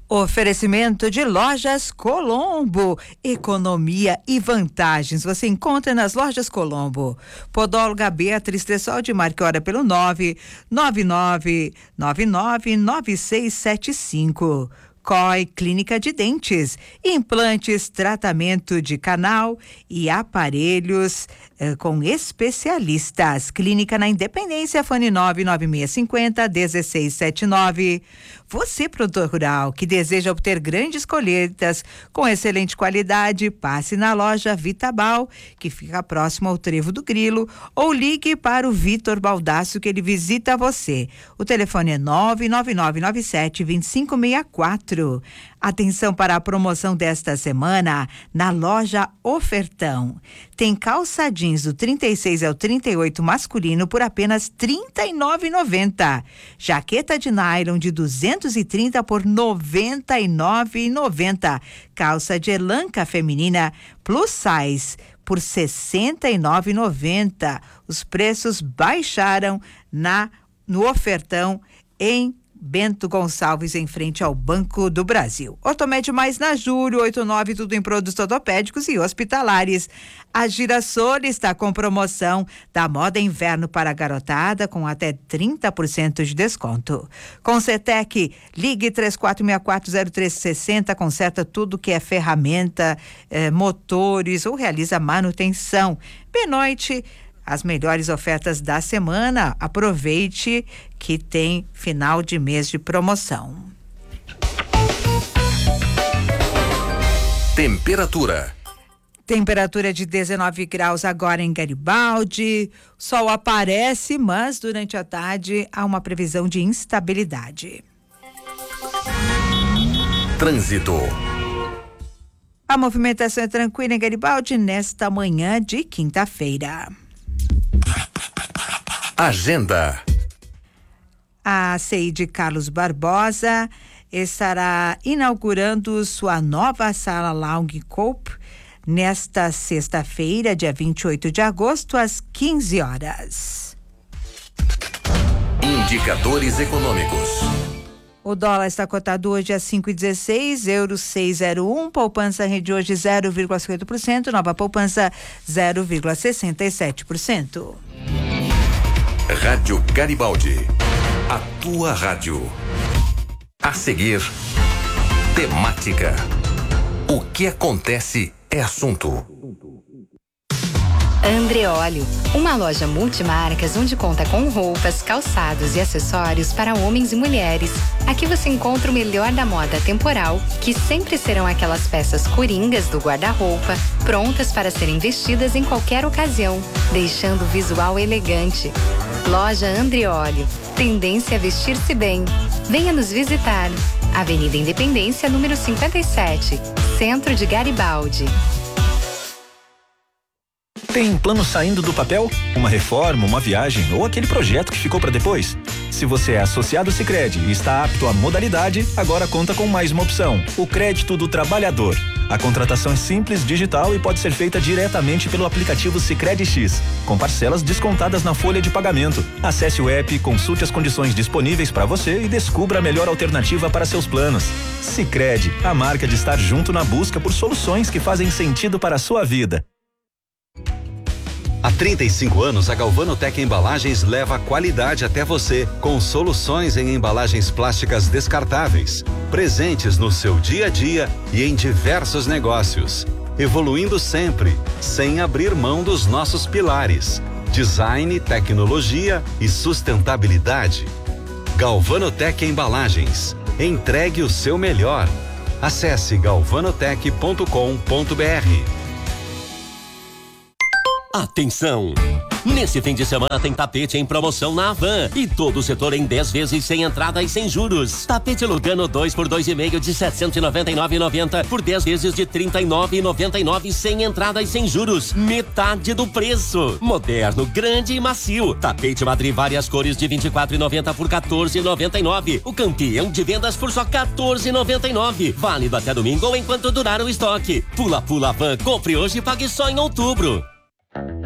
Oferecimento de Lojas Colombo. Economia e vantagens você encontra nas Lojas Colombo. Podóloga Beatriz Tressol de Marque pelo 999999675. COI Clínica de Dentes, implantes, tratamento de canal e aparelhos com especialistas. Clínica na Independência, fone 99650-1679. Você, produtor rural, que deseja obter grandes colheitas com excelente qualidade, passe na loja Vitabal, que fica próximo ao Trevo do Grilo, ou ligue para o Vitor Baldasso, que ele visita você. O telefone é 99997-2564. Atenção para a promoção desta semana na loja Ofertão. Tem calça jeans do 36 ao 38 masculino por apenas R$ 39,90. Jaqueta de nylon de 230 por R$ 99,90. Calça de elanca feminina plus size por R$ 69,90. Os preços baixaram no Ofertão em Bento Gonçalves, em frente ao Banco do Brasil. Ortomed Mais na Júlio 89, tudo em produtos ortopédicos e hospitalares. A Girassol está com promoção da moda inverno para a garotada com até 30% de desconto. Com Cetec, ligue 34640360, conserta tudo que é ferramenta, motores ou realiza manutenção. Benoite, as melhores ofertas da semana. Aproveite que tem final de mês de promoção. Temperatura de 19 graus agora em Garibaldi. O sol aparece, mas durante a tarde há uma previsão de instabilidade. Trânsito. A movimentação é tranquila em Garibaldi nesta manhã de quinta-feira. Agenda. A CI de Carlos Barbosa estará inaugurando sua nova sala Lounge Coop nesta sexta-feira, dia 28 de agosto, às 15 horas. Indicadores econômicos. O dólar está cotado hoje a 5,16, euro 6,01, poupança rende hoje 0,50%, nova poupança 0,67%. Rádio Garibaldi, a tua rádio. A seguir, temática. O que acontece é assunto. Andreoli, uma loja multimarcas onde conta com roupas, calçados e acessórios para homens e mulheres. Aqui você encontra o melhor da moda temporal, que sempre serão aquelas peças coringas do guarda-roupa, prontas para serem vestidas em qualquer ocasião, deixando o visual elegante. Loja Andreoli, tendência a vestir-se bem. Venha nos visitar. Avenida Independência, número 57, Centro de Garibaldi. Tem plano saindo do papel? Uma reforma, uma viagem ou aquele projeto que ficou para depois? Se você é associado Sicredi e está apto à modalidade, agora conta com mais uma opção: o crédito do trabalhador. A contratação é simples, digital e pode ser feita diretamente pelo aplicativo Sicredi X, com parcelas descontadas na folha de pagamento. Acesse o app, consulte as condições disponíveis para você e descubra a melhor alternativa para seus planos. Sicredi, a marca de estar junto na busca por soluções que fazem sentido para a sua vida. Há 35 anos, a Galvanotec Embalagens leva a qualidade até você, com soluções em embalagens plásticas descartáveis, presentes no seu dia a dia e em diversos negócios, evoluindo sempre, sem abrir mão dos nossos pilares: design, tecnologia e sustentabilidade. Galvanotec Embalagens, entregue o seu melhor. Acesse galvanotec.com.br. Atenção! Nesse fim de semana tem tapete em promoção na Havan e todo o setor em 10 vezes sem entrada e sem juros. Tapete Lugano 2 por 2,5 de R$ 799,90 por 10 vezes de R$ 39,99 sem entrada e sem juros. Metade do preço. Moderno, grande e macio. Tapete Madrid várias cores de R$ 24,90 por R$ 14,99. O campeão de vendas por só R$ 14,99. Válido até domingo ou enquanto durar o estoque. Pula Havan, compre hoje e pague só em outubro.